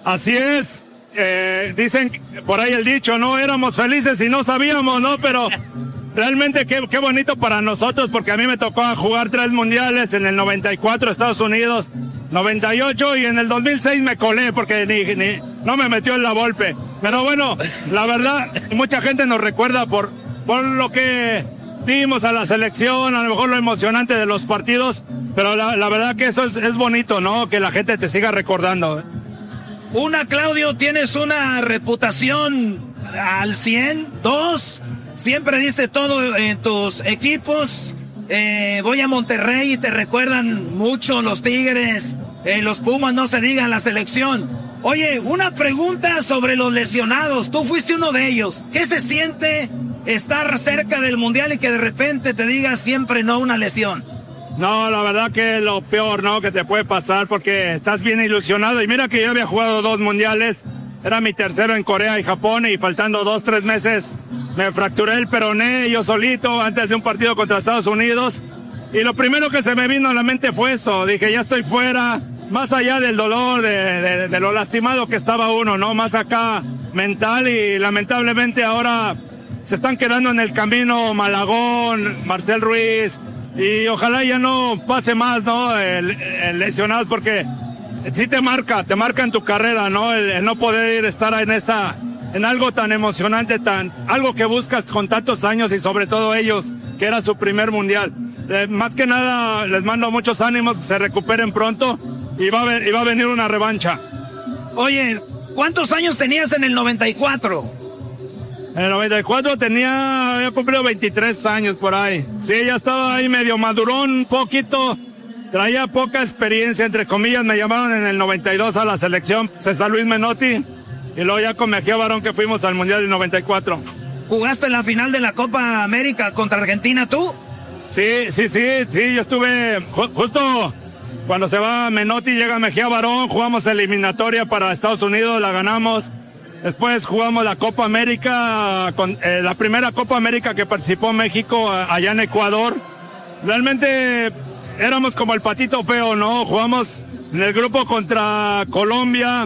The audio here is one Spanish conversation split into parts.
Así es. Dicen por ahí el dicho, ¿no? Éramos felices y no sabíamos, ¿no? Pero realmente qué bonito para nosotros, porque a mí me tocó jugar 3 mundiales, en el 94 Estados Unidos, 98 y en el 2006 me colé porque no me metió en la Volpe. Pero bueno, la verdad, mucha gente nos recuerda por lo que dimos a la selección, a lo mejor lo emocionante de los partidos, pero la verdad que eso es bonito, ¿no? Que la gente te siga recordando. Claudio, tienes una reputación al 100. 2, siempre diste todo en tus equipos. Voy a Monterrey y te recuerdan mucho los Tigres, los Pumas, no se digan, la selección. Oye, una pregunta sobre los lesionados. Tú fuiste uno de ellos. ¿Qué se siente estar cerca del Mundial y que de repente te digas siempre no una lesión? No, la verdad que es lo peor, ¿no? Que te puede pasar porque estás bien ilusionado. Y mira que yo había jugado 2 mundiales. Era mi tercero en Corea y Japón y faltando 2-3 meses me fracturé el peroné yo solito antes de un partido contra Estados Unidos. Y lo primero que se me vino a la mente fue eso. Dije, ya estoy fuera. Más allá del dolor, de lo lastimado que estaba uno, ¿no? Más acá mental y lamentablemente ahora se están quedando en el camino Malagón, Marcel Ruiz. Y ojalá ya no pase más, ¿no? El lesionado, porque sí te marca en tu carrera, ¿no? El no poder estar en algo tan emocionante, algo que buscas con tantos años y sobre todo ellos, que era su primer mundial. Más que nada, les mando muchos ánimos, que se recuperen pronto y va a venir una revancha. Oye, ¿cuántos años tenías en el 94? En el 94 había cumplido 23 años por ahí. Sí, ya estaba ahí medio madurón un poquito. Traía poca experiencia, entre comillas. Me llamaron en el 92 a la selección César Luis Menotti. Y luego ya con Mejía Barón que fuimos al Mundial del 94. ¿Jugaste en la final de la Copa América contra Argentina tú? Sí. Yo estuve justo cuando se va Menotti, llega Mejía Barón. Jugamos eliminatoria para Estados Unidos, la ganamos. Después jugamos la Copa América, la primera Copa América que participó México allá en Ecuador. Realmente éramos como el patito feo, ¿no? Jugamos en el grupo contra Colombia,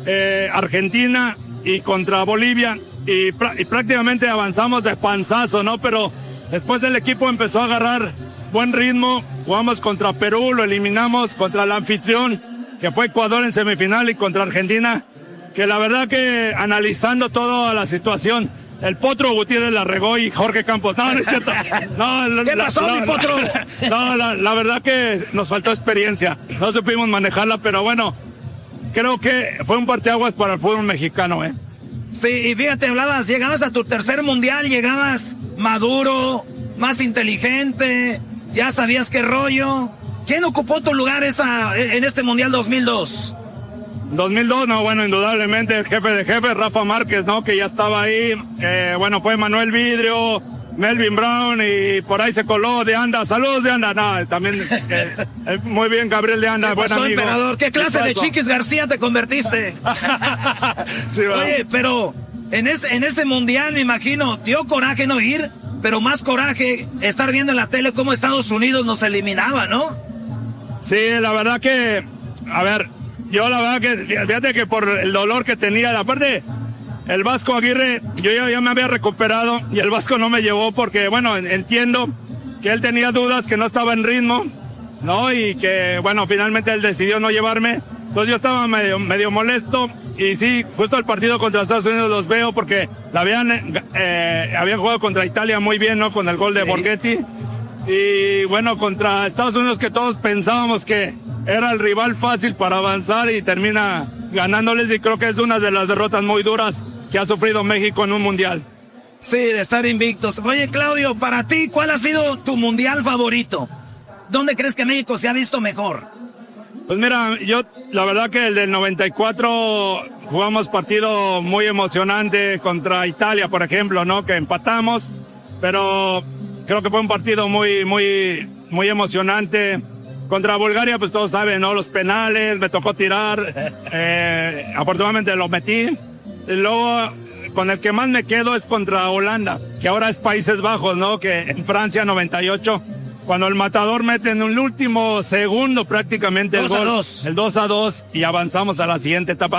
Argentina y contra Bolivia. Y prácticamente avanzamos de panzazo, ¿no? Pero después el equipo empezó a agarrar buen ritmo. Jugamos contra Perú, lo eliminamos, contra el anfitrión, que fue Ecuador en semifinal, y contra Argentina. Que la verdad que analizando toda la situación, el Potro Gutiérrez la regó y Jorge Campos. No es cierto. No, ¿qué pasó, mi Potro? No, la verdad que nos faltó experiencia. No supimos manejarla, pero bueno, creo que fue un parteaguas para el fútbol mexicano, ¿eh? Sí, y fíjate, llegabas a tu tercer mundial, llegabas maduro, más inteligente, ya sabías qué rollo. ¿Quién ocupó tu lugar en este Mundial 2002? 2002, no, bueno, indudablemente el jefe de jefes, Rafa Márquez, ¿no? Que ya estaba ahí. Bueno, fue Manuel Vidrio, Melvin Brown y por ahí se coló De Anda. Saludos, De Anda. No, también muy bien, Gabriel De Anda, buen amigo. Emperador? ¿Qué clase de Chiquis García te convertiste? Sí, bueno. Oye, pero en ese mundial me imagino, dio coraje no ir, pero más coraje estar viendo en la tele cómo Estados Unidos nos eliminaba, ¿no? Sí, la verdad que, a ver, yo la verdad que, fíjate que por el dolor que tenía, aparte, el Vasco Aguirre, yo ya me había recuperado y el Vasco no me llevó porque, bueno, entiendo que él tenía dudas, que no estaba en ritmo, ¿no? Y que, bueno, finalmente él decidió no llevarme. Entonces yo estaba medio molesto y sí, justo el partido contra Estados Unidos los veo porque habían jugado contra Italia muy bien, ¿no? Con el gol de Borghetti. Y bueno, contra Estados Unidos que todos pensábamos que era el rival fácil para avanzar y termina ganándoles, y creo que es una de las derrotas muy duras que ha sufrido México en un mundial. Sí, de estar invictos. Oye, Claudio, para ti, ¿cuál ha sido tu mundial favorito? ¿Dónde crees que México se ha visto mejor? Pues mira, yo la verdad que el del 94 jugamos partido muy emocionante contra Italia, por ejemplo, ¿no? Que empatamos, pero creo que fue un partido muy emocionante. Contra Bulgaria, pues todos saben, ¿no? Los penales, me tocó tirar, afortunadamente lo metí. Y luego, con el que más me quedo es contra Holanda, que ahora es Países Bajos, ¿no? Que en Francia 98, cuando el Matador mete en el último segundo prácticamente el gol, el 2-2, y avanzamos a la siguiente etapa.